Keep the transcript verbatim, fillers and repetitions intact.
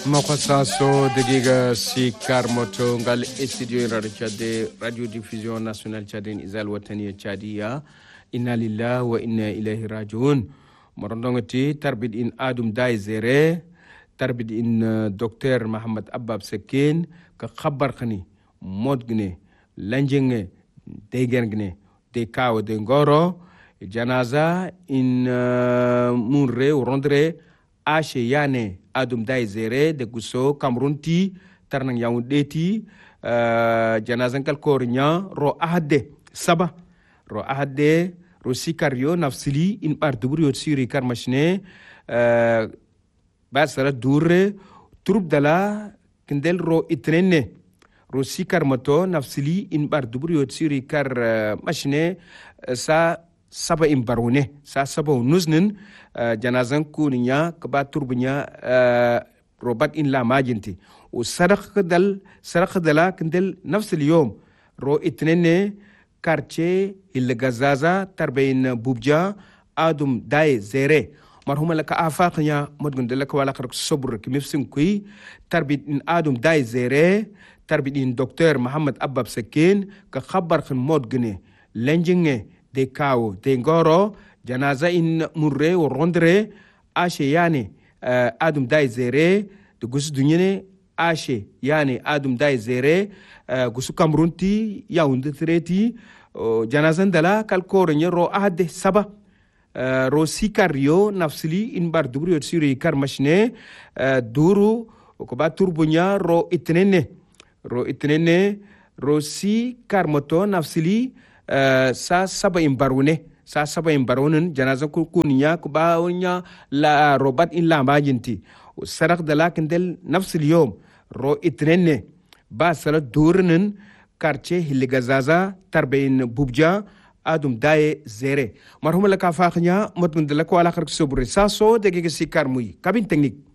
Mokosaso degiga si karmoto ngal studio radio radio diffusion national tchadien izal watani tchadia inna lillahi wa inna ilayhi rajiun morondongati tarbid in adum daizere tarbid in uh, docteur Mohamed Abab Sekin ka khabar khani modgne lanjenge degengne de kaw de ngoro janaza in uh, munre rondre ashe yane adum daizere de guso kamrunti tarnang yaundeti uh, janazan kal kornya ro ahade saba ro ahade ro sikaryo nafsili in ardubur siri karmashne uh, basara durre turub dala kendel ro itnenne ro sikar moto nafsili in ardubur siri kar uh, mashne uh, sa saba in barone sa saba nuznin uh, janazan kuninya kaba turbunya uh, robat in la majinti و سرق دل سرق دلا كندل نفس اليوم رو اتنين كارتشي اللي غزازا تربين بوبجا ادم داي زيري مرهم لك افاقيا مدغن دلك ولا خرق صبر كمفسن كوي تربيت ان ادم داي زيري تربيت ان دكتور محمد اباب سكين كخبر خن مدغني لنجنه دي كاو دي غورو جنازه ان مري وروندري اشي يعني ادم داي زيري دغس دنينه ashe yani adum dai zere uh, gusu kamrunti yaunde treti uh, janazan dala kalkoro nyero ahde saba uh, ro sikario nafsili in bar dubri siri karmashne uh, duru ko ba turbunya ro itnene ro itnene ro si karmoto nafsili uh, sa saba in barune sa saba in barunen janazan kunya ko ba onya la robat in la majinti sarak dala kendel nafsil yom ro itnenne ba sala durnin karche hiligazaza tarbein bubja adum daye zere marhum la ka fakhnya mutun de la ko ala khar sobri sa so de ge sikar muy kabin technique